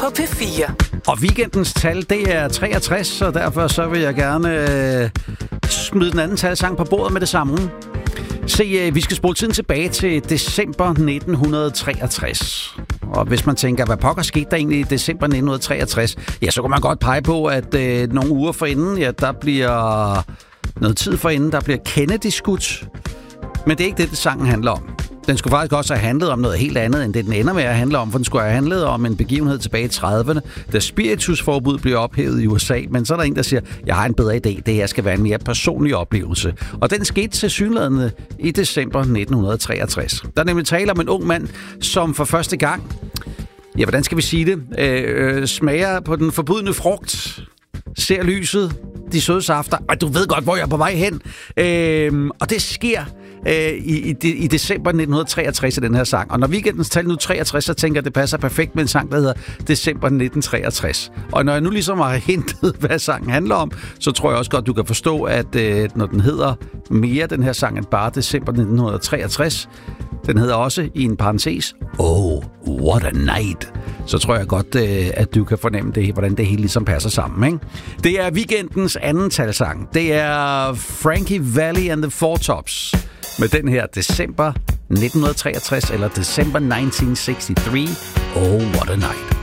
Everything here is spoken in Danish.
P4. Og weekendens tal, det er 63, og derfor så vil jeg gerne smide den anden talsang på bordet med det samme. Se, vi skal spole tiden tilbage til december 1963. Og hvis man tænker, hvad pokker skete der egentlig i december 1963, ja, så kan man godt pege på, at nogle uger forinden, ja, der bliver noget tid forinden, der bliver Kennedy skudt. Men det er ikke det sangen handler om. Den skulle faktisk også have handlet om noget helt andet, end det den ender med at handle om, for den skulle have handlet om en begivenhed tilbage i 30'erne, da spiritusforbud blev ophævet i USA. Men så er der en, der siger, jeg har en bedre idé, det her skal være en mere personlig oplevelse. Og den skete tilsyneladende i december 1963. Der er nemlig tale om en ung mand, som for første gang, ja, hvordan skal vi sige det, smager på den forbudne frugt, ser lyset, de søde safter, og du ved godt, hvor jeg er på vej hen. Og det sker i december 1963 i den her sang. Og når weekendens tal nu 63, så tænker jeg, det passer perfekt med en sang, der hedder December 1963. Og når jeg nu ligesom har hentet, hvad sangen handler om, så tror jeg også godt, du kan forstå, at når den hedder mere den her sang end bare December 1963, den hedder også i en parentes, Oh, what a night. Så tror jeg godt, at du kan fornemme det, hvordan det hele ligesom passer sammen, ikke? Det er weekendens anden talsang. Det er Frankie Valli and the Four Tops med den her December 1963 eller December 1963. Oh, what a night.